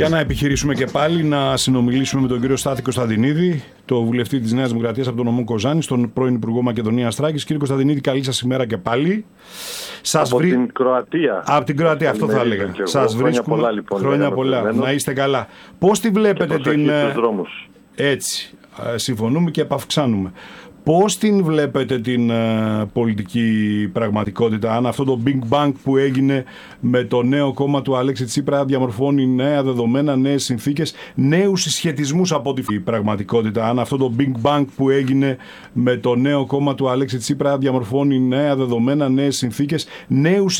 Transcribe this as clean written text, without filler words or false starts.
Για να επιχειρήσουμε και πάλι να συνομιλήσουμε με τον κύριο Στάθη Κωνσταντινίδη, το βουλευτή της Νέας Δημοκρατίας από τον νομό Κοζάνης, τον πρώην Υπουργό Μακεδονίας Θράκης. Κύριε Κωνσταντινίδη, καλή σας ημέρα και πάλι. Την Κροατία. Από την Κροατία, αυτό θα έλεγα. Σας βρίσκουμε. Πολλά, λοιπόν, χρόνια πολλά. Να είστε καλά. Πώς τη βλέπετε την. Έτσι. Συμφωνούμε και επαυξάνουμε. Πώς την βλέπετε την πολιτική πραγματικότητα, αν αυτό το Big Bang που έγινε με το νέο κόμμα του Αλέξη Τσίπρα διαμορφώνει νέα δεδομένα, νέες συνθήκες, νέους συσχετισμούς από τη πραγματικότητα, αν αυτό το Big Bang που έγινε με το νέο κόμμα του Αλέξη Τσίπρα διαμορφώνει νέα δεδομένα, νέες συνθήκες, νέους